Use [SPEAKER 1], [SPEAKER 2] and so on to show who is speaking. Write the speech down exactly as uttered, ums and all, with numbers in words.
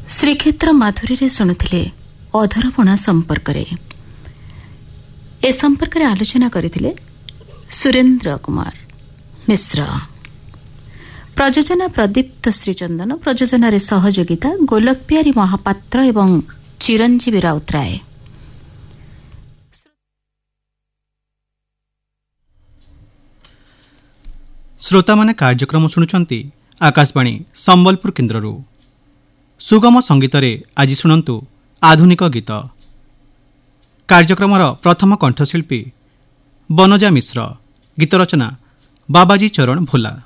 [SPEAKER 1] ଶ୍ରୀକ୍ଷେତ୍ର ମାଧୁରୀରେ ଶୁଣୁଥିଲେ ଅଧରପଣା ସମ୍ପର୍କରେ। ଏ ସମ୍ପର୍କରେ ଆଲୋଚନା କରିଥିଲେ ସୁରେନ୍ଦ୍ର କୁମାର ମିଶ୍ର। ପ୍ରଯୋଜନା ପ୍ରଦୀପ୍ତ ଶ୍ରୀଚନ୍ଦନ। ପ୍ରଯୋଜନାରେ ସହଯୋଗିତା ଗୋଲକବିହାରୀ ମହାପାତ୍ର ଏବଂ ଚିରଞ୍ଜୀବୀ ରାଉତରାୟ।
[SPEAKER 2] ଶ୍ରୋତାମାନେ କାର୍ଯ୍ୟକ୍ରମ ଶୁଣୁଛନ୍ତି ଆକାଶବାଣୀ ସମ୍ବଲପୁର କେନ୍ଦ୍ରରୁ। ସୁଗମ ସଙ୍ଗୀତରେ ଆଜି ଶୁଣନ୍ତୁ ଆଧୁନିକ ଗୀତ। କାର୍ଯ୍ୟକ୍ରମର ପ୍ରଥମ କଣ୍ଠଶିଳ୍ପୀ ବନଜା ମିଶ୍ର। ଗୀତ ରଚନା ବାବାଜୀ ଚରଣ ଭୋଲା।